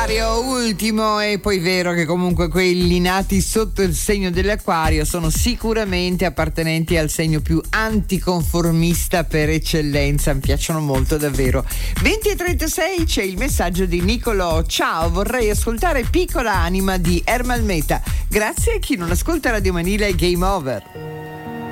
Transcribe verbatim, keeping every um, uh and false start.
Acquario, ultimo, e poi vero che comunque quelli nati sotto il segno dell'Acquario sono sicuramente appartenenti al segno più anticonformista per eccellenza, mi piacciono molto davvero. venti e trentasei c'è il messaggio di Nicolò: ciao, vorrei ascoltare Piccola Anima di Ermal Meta, grazie a chi non ascolta Radio Manila e Game Over.